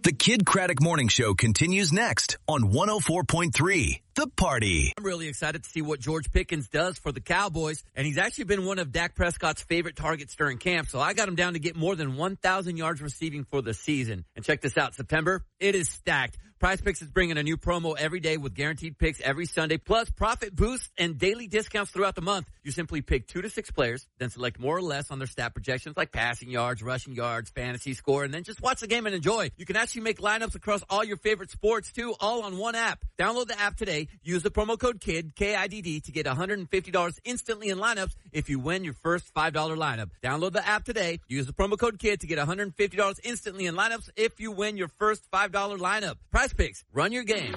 The Kid Craddock Morning Show continues next on 104.3 The Party. I'm really excited to see what George Pickens does for the Cowboys, and he's actually been one of Dak Prescott's favorite targets during camp, so I got him down to get more than 1,000 yards receiving for the season. And check this out, September, it is stacked. Prize Picks is bringing a new promo every day with guaranteed picks every Sunday, plus profit boosts and daily discounts throughout the month. You simply pick 2 to 6 players, then select more or less on their stat projections like passing yards, rushing yards, fantasy score, and then just watch the game and enjoy. You can actually make lineups across all your favorite sports too, all on one app. Download the app today. Use the promo code KID, K-I-D-D, to get $150 instantly in lineups if you win your first $5 lineup. Download the app today. Use the promo code KID to get $150 instantly in lineups if you win your first $5 lineup. Prize Picks. Run your game.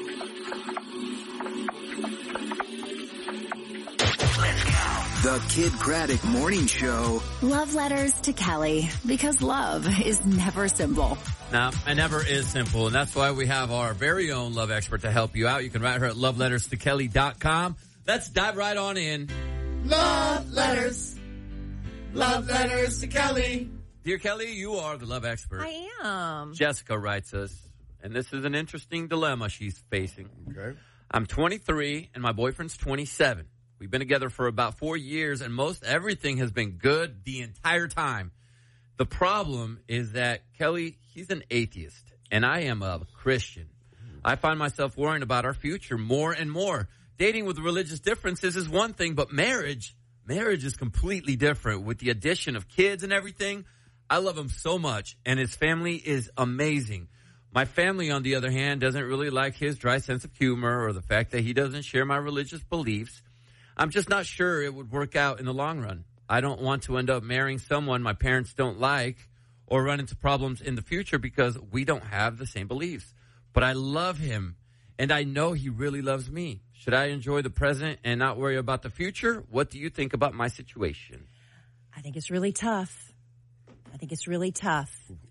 The Kid Craddock Morning Show. Love letters to Kelly, because love is never simple. No, it never is simple, and that's why we have our very own love expert to help you out. You can write her at loveletterstokelly.com. Let's dive right on in. Love letters. Love letters to Kelly. Dear Kelly, you are the love expert. I am. Jessica writes us, and this is an interesting dilemma she's facing. Okay. I'm 23, and my boyfriend's 27. We've been together for about 4 years, and most everything has been good the entire time. The problem is that, Kelly, he's an atheist, and I am a Christian. I find myself worrying about our future more and more. Dating with religious differences is one thing, but marriage is completely different. With the addition of kids and everything, I love him so much, and his family is amazing. My family, on the other hand, doesn't really like his dry sense of humor or the fact that he doesn't share my religious beliefs. I'm just not sure it would work out in the long run. I don't want to end up marrying someone my parents don't like or run into problems in the future because we don't have the same beliefs. But I love him, and I know he really loves me. Should I enjoy the present and not worry about the future? What do you think about my situation? I think it's really tough. Really tough.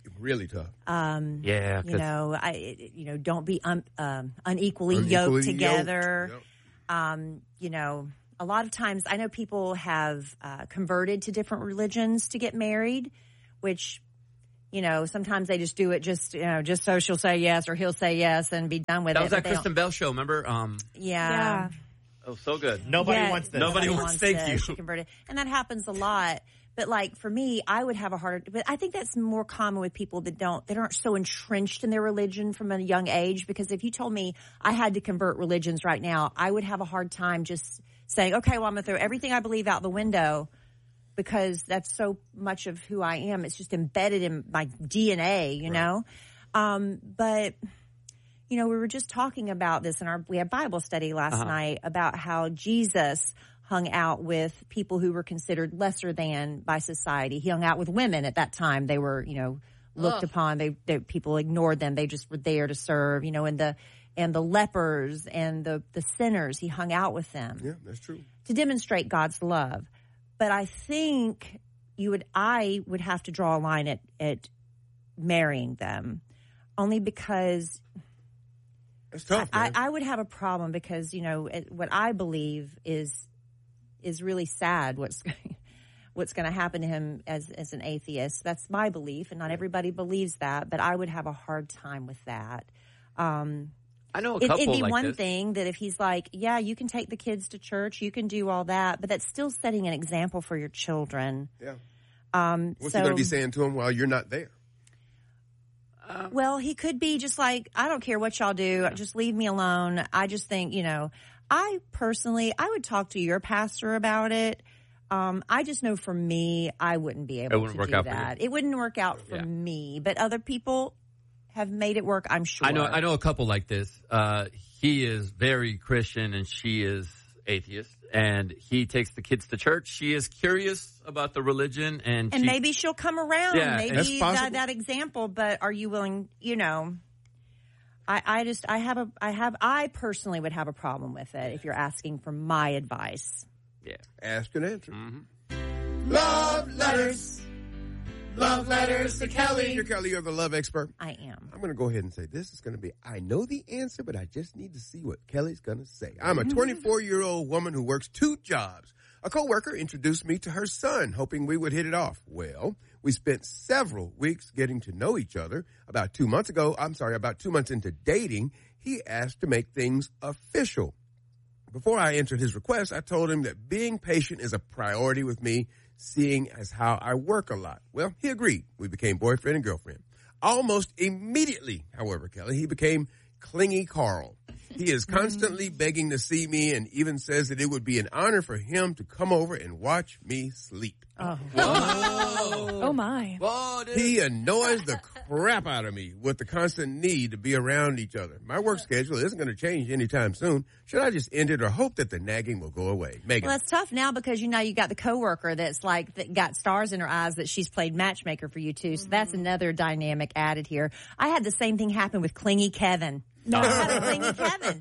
Yeah. Don't be unequally yoked together. Yep. A lot of times I know people have converted to different religions to get married, which, sometimes they just do it just so she'll say yes or he'll say yes and be done with that it. Was that Kristen Bell show, remember? Yeah. Oh, so good. Nobody wants this. Nobody wants thank you. She converted. And that happens a lot. But like for me, I would have a harder, but I think that's more common with people that aren't so entrenched in their religion from a young age. Because if you told me I had to convert religions right now, I would have a hard time just saying, okay, well, I'm going to throw everything I believe out the window because that's so much of who I am. It's just embedded in my DNA, you know? But, we were just talking about this we had Bible study last night about how Jesus hung out with people who were considered lesser than by society. He hung out with women at that time. They were, looked upon. People ignored them. They just were there to serve, and the lepers and the sinners. He hung out with them. Yeah, that's true. To demonstrate God's love. But I think I would have to draw a line at marrying them, only because it's tough. I would have a problem because what I believe is really sad. What's going to happen to him as an atheist? That's my belief, and not everybody believes that. But I would have a hard time with that. I know a couple it'd be like one this. thing that if he's like, yeah, you can take the kids to church, you can do all that, but that's still setting an example for your children. Yeah. What's he going to be saying to them while you're not there? Well, he could be just like, I don't care what y'all do, just leave me alone. I just think, I would talk to your pastor about it. I just know for me, I wouldn't be able to do that. It wouldn't work out for me, but other people have made it work, I'm sure. I know a couple like this. He is very Christian and she is atheist, and he takes the kids to church. She is curious about the religion, and maybe she'll come around. Yeah, maybe that example. But are you willing? I personally would have a problem with it if you're asking for my advice. Yeah, ask and answer. Mm-hmm. Love letters. Love letters to Kelly. You're Kelly, you're the love expert. I am. I'm going to go ahead and say this is going to be, I know the answer, but I just need to see what Kelly's going to say. I'm a 24-year-old woman who works 2 jobs. A coworker introduced me to her son, hoping we would hit it off. Well, We spent several weeks getting to know each other. About 2 months into dating, he asked to make things official. Before I answered his request, I told him that being patient is a priority with me, seeing as how I work a lot. Well, he agreed. We became boyfriend and girlfriend. Almost immediately, however, Kelly, he became clingy Carl. He is constantly begging to see me and even says that it would be an honor for him to come over and watch me sleep. Oh. Oh, my. Whoa, dude. He annoys the crap out of me with the constant need to be around each other. My work schedule isn't going to change anytime soon. Should I just end it or hope that the nagging will go away? Megan. Well, that's tough now because, you got the coworker that got stars in her eyes that she's played matchmaker for you too. So that's another dynamic added here. I had the same thing happen with clingy Kevin. No, I had a clingy Kevin.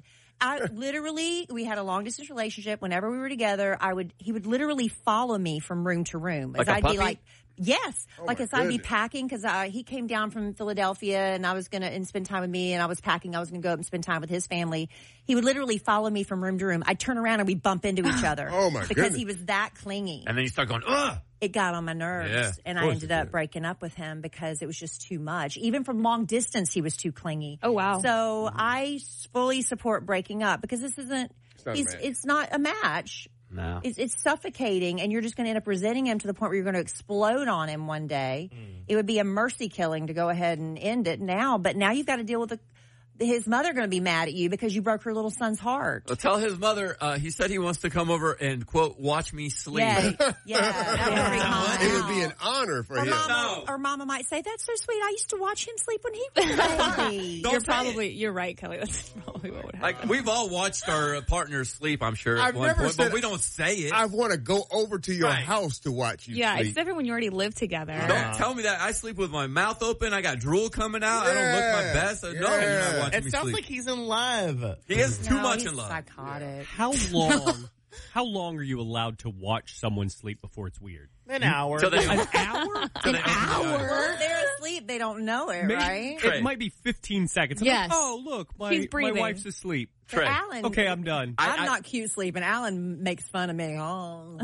We had a long distance relationship. Whenever we were together, he would literally follow me from room to room. Like a puppy? Yes. Oh, like as I'd be packing because he came down from Philadelphia and I was going to spend time with me and I was packing. I was going to go up and spend time with his family. He would literally follow me from room to room. I'd turn around and we'd bump into each other. Oh my Because goodness. he was that clingy. And then you start going, ugh. It got on my nerves. Yeah, and I ended up breaking up with him because it was just too much. Even from long distance, he was too clingy. Oh, wow. So I fully support breaking up because this isn't, it's not a match. No. It's suffocating, and you're just going to end up resenting him to the point where you're going to explode on him one day. It would be a mercy killing to go ahead and end it now, but now you've got to deal with his mother going to be mad at you because you broke her little son's heart. Well, tell his mother, he said he wants to come over and, quote, watch me sleep. Yeah, that would freak Mama It would out. be an honor for him. Or Mama might say, "That's so sweet. I used to watch him sleep when he was a baby." You're right, Kelly. That's probably what would happen. Like, we've all watched our partners sleep, I'm sure, I've at one never point, said but we don't say it. I want to go over to your Right. house to watch you Yeah, sleep. it's different when you already live together. Don't tell me that. I sleep with my mouth open. I got drool coming out. I don't look my best. No, you're not watching It me sounds sleep. like he's in love. He is too No, much he's in love. psychotic. How long are you allowed to watch someone sleep before it's weird? An hour. So they, An hour? Well, they're asleep. They don't know it, Maybe- right? Trey. It might be 15 seconds. I'm Yes. like, oh, look, She's my breathing. wife's asleep. Trey. Alan, Okay, I'm done. I'm not cute sleeping. Alan makes fun of me. Oh.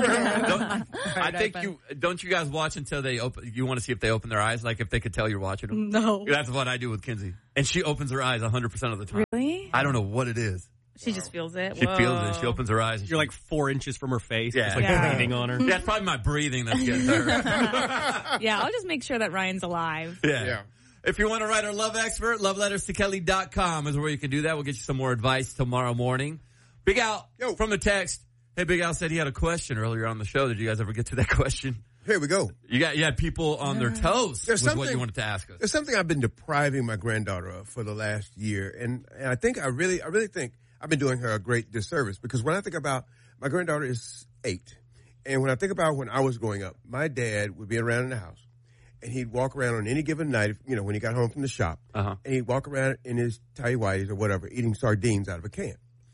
I think don't you guys watch until they open? You want to see if they open their eyes, like if they could tell you're watching them. No. That's what I do with Kinsey, and she opens her eyes 100% of the time. Really? I don't know what it is. She just feels it. She feels it. She opens her eyes. And You're like 4 inches from her face. Yeah. Just like Yeah. breathing on her. yeah, it's probably my breathing that's getting her. Yeah, I'll just make sure that Ryan's alive. Yeah. If you want to write our love expert, loveletterstokelly.com is where you can do that. We'll get you some more advice tomorrow morning. Big Al from the text. Hey, Big Al said he had a question earlier on the show. Did you guys ever get to that question? Here we go. You had people on their toes There's with what you something- wanted to ask us. There's something I've been depriving my granddaughter of for the last year, and I think I really think I've been doing her a great disservice because when I think about my granddaughter is 8, and when I think about when I was growing up, my dad would be around in the house, and he'd walk around on any given night, when he got home from the shop, and he'd walk around in his tighty whities or whatever, eating sardines out of a can.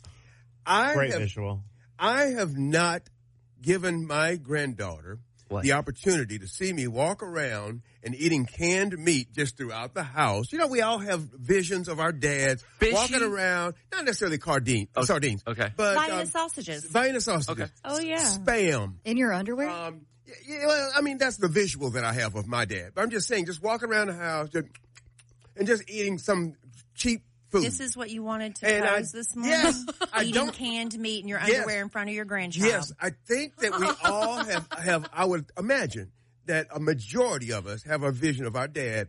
Great visual. I have not given my granddaughter the opportunity to see me walk around and eating canned meat just throughout the house. We all have visions of our dads walking around, not necessarily sardines. Okay. But Vienna sausages. Vienna sausages. Okay. Oh, yeah. Spam. In your underwear? That's the visual that I have of my dad. But I'm just saying, just walking around the house and just eating some cheap food. This is what you wanted to And pose this morning? Yes. Eating canned meat in your underwear in front of your grandchild. Yes, I think that we all have. I would imagine that a majority of us have a vision of our dad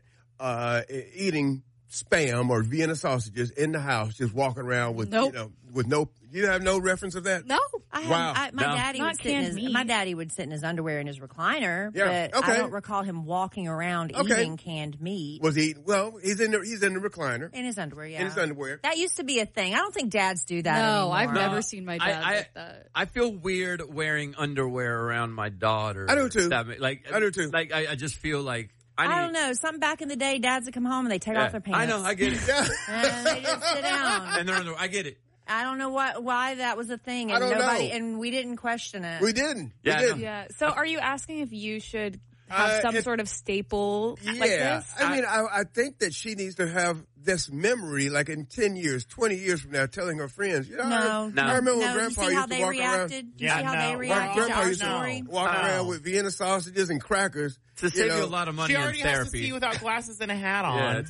eating spam or Vienna sausages in the house, just walking around with with no. You have no reference of that? No. My daddy Not would sit in canned his, meat. my daddy would sit in his underwear in his recliner, Yeah, but okay. I don't recall him walking around eating canned meat. Was he? Well, he's in the recliner. In his underwear, yeah. In his underwear. That used to be a thing. I don't think dads do that No, anymore. I've never seen my dad like that. I feel weird wearing underwear around my daughter. I do too. I do too. Like I just feel like I don't know. Something back in the day, dads would come home and they take off their pants. I know. I get it. And they just sit down. And they're under. I get it. I don't know why that was a thing, and I don't know. and we didn't question it. We didn't. Yeah, We didn't. Yeah. So are you asking if you should have some sort of staple like this? I mean, I think that she needs to have this memory, like in 10 years, 20 years from now, telling her friends, you know, I remember when Grandpa used to walk around. Do you see how they reacted to our story? Walk around with Vienna sausages and crackers. To save you a lot of money in therapy. She already has to see without glasses and a hat on.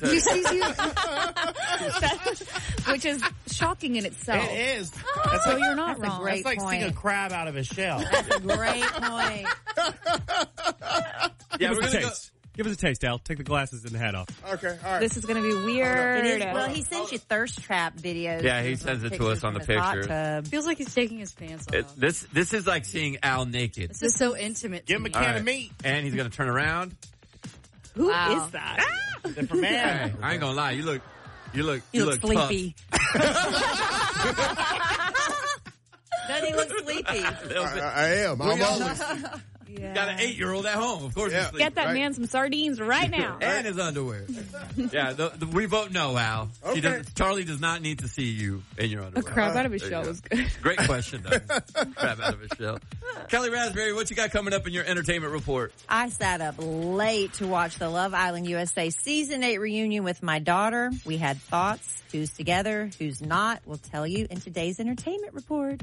Which is shocking in itself. It is. So you're not wrong. That's like seeing a crab out of a shell. That's a great point. Yeah, we're gonna give us a taste, Al. Take the glasses and the hat off. Okay, all right. This is going to be weird. It is. Well, he sends you thirst trap videos. Yeah, he sends it to us on the picture. Feels like he's taking his pants off. This is like seeing Al naked. This is so intimate. Give him a can of meat. And he's going to turn around. Who is that? Different man. Hey, I ain't going to lie. You look sleepy. Doesn't he look sleepy? I am. I'm always You got an 8-year-old at home. Of course he's sleeping. Get that man some sardines right now. And his underwear. Yeah, we vote no, Al. Okay. Charlie does not need to see you in your underwear. A crab out of his shell was good. Great question, though. Crab out of his shell. Kelly Raspberry, what you got coming up in your entertainment report? I sat up late to watch the Love Island USA Season 8 reunion with my daughter. We had thoughts. Who's together, who's not, we'll tell you in today's entertainment report.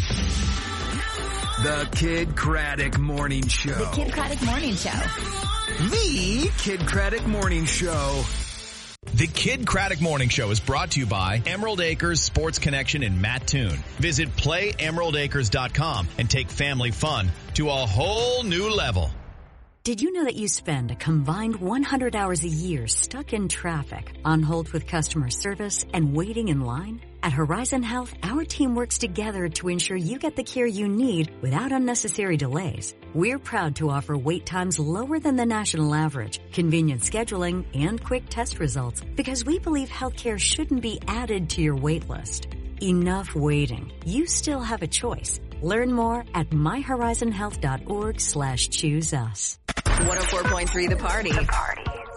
The Kid Craddock Morning Show. The Kid Craddock Morning Show. The Kid Craddock Morning Show. The Kid Craddock Morning Show is brought to you by Emerald Acres Sports Connection in Mattoon. Visit playemeraldacres.com and take family fun to a whole new level. Did you know that you spend a combined 100 hours a year stuck in traffic, on hold with customer service, and waiting in line? At Horizon Health, our team works together to ensure you get the care you need without unnecessary delays. We're proud to offer wait times lower than the national average, convenient scheduling, and quick test results because we believe healthcare shouldn't be added to your wait list. Enough waiting. You still have a choice. Learn more at myhorizonhealth.org/choose us. 104.3 The Party.